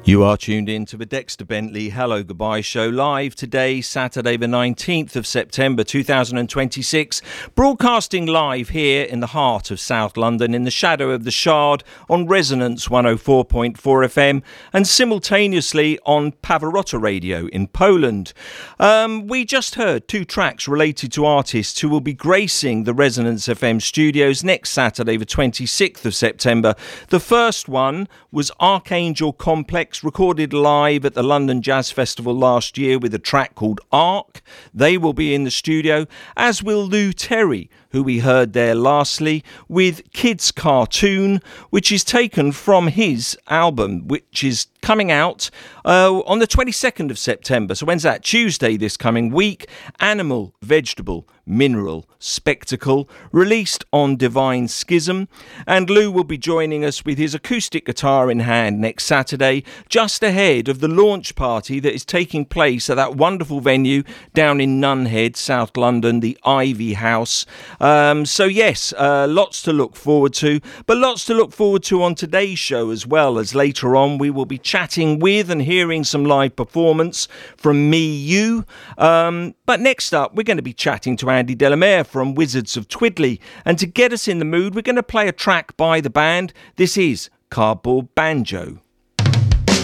You are tuned in to the Dexter Bentley Hello Goodbye show, live today, Saturday the 19th of September 2026, broadcasting live here in the heart of South London in the shadow of the Shard on Resonance 104.4 FM and simultaneously on Pavarotti Radio in Poland. We just heard two tracks related to artists who will be gracing the Resonance FM studios next Saturday the 26th of September. The first one was Archangel Complex, recorded live at the London Jazz Festival last year with a track called Arc. They will be in the studio, as will Lou Terry, who we heard there lastly, with Kids Cartoon, which is taken from his album, which is coming out on the 22nd of September. So when's that? Tuesday this coming week. Animal, Vegetable, Mineral, Spectacle, released on Divine Schism. And Lou will be joining us with his acoustic guitar in hand next Saturday, just ahead of the launch party that is taking place at that wonderful venue down in Nunhead, South London, the Ivy House. So yes, lots to look forward to, but lots to look forward to on today's show as well, as later on we will be chatting with and hearing some live performance from Me-You. But next up, we're going to be chatting to Andy Delamere from Wizards of Twiddly. And to get us in the mood, we're going to play a track by the band. This is Cardboard Banjo.